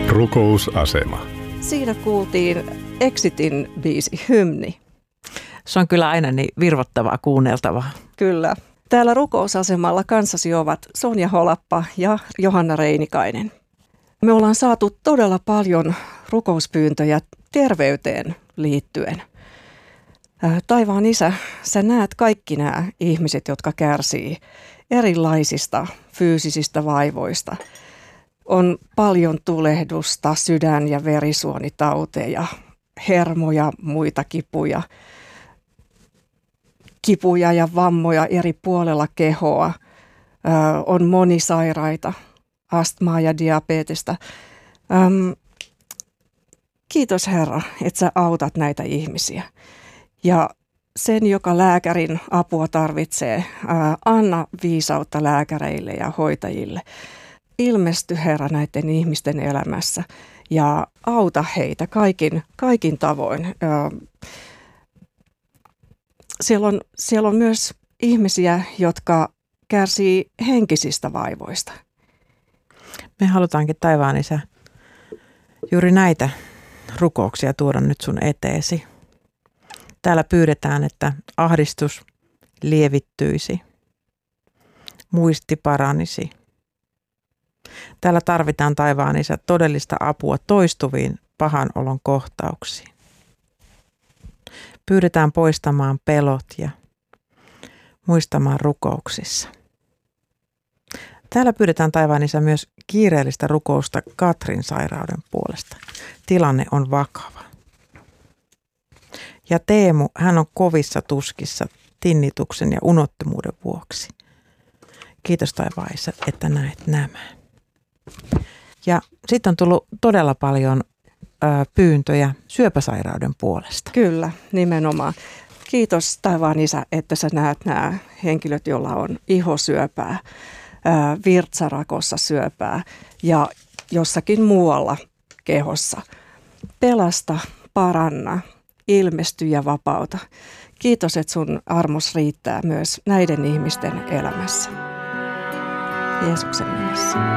Rukousasema. Siinä kuultiin Exitin biisi Hymni. Se on kyllä aina niin virvottavaa kuunneltavaa. Kyllä. Täällä rukousasemalla kanssasi ovat Sonja Holappa ja Johanna Reinikainen. Me ollaan saatu todella paljon rukouspyyntöjä terveyteen liittyen. Taivaan Isä, sä näet kaikki nämä ihmiset, jotka kärsii erilaisista fyysisistä vaivoista. On paljon tulehdusta, sydän- ja verisuonitauteja, hermoja, muita kipuja ja vammoja eri puolella kehoa. On monisairaita, astmaa ja diabetesta. Kiitos Herra, että sä autat näitä ihmisiä. Ja sen, joka lääkärin apua tarvitsee, anna viisautta lääkäreille ja hoitajille. Ilmesty Herra näiden ihmisten elämässä ja auta heitä kaikin tavoin. Siellä on myös ihmisiä, jotka kärsii henkisistä vaivoista. Me halutaankin taivaan Isä juuri näitä rukouksia tuoda nyt sun eteesi. Täällä pyydetään, että ahdistus lievittyisi, muisti paranisi. Täällä tarvitaan taivaan Isä todellista apua toistuviin pahan olon kohtauksiin. Pyydetään poistamaan pelot ja muistamaan rukouksissa. Täällä pyydetään taivaan Isä myös kiireellistä rukousta Katrin sairauden puolesta. Tilanne on vakava. Ja Teemu, hän on kovissa tuskissa tinnituksen ja unottomuuden vuoksi. Kiitos taivaan Isä, että näet nämä. Ja sitten on tullut todella paljon pyyntöjä syöpäsairauden puolesta. Kyllä, nimenomaan. Kiitos taivaan Isä, että sä näet nämä henkilöt, joilla on ihosyöpää, virtsarakossa syöpää ja jossakin muualla kehossa. Pelasta, paranna, ilmesty ja vapauta. Kiitos, että sun armos riittää myös näiden ihmisten elämässä. Jeesuksen nimessä.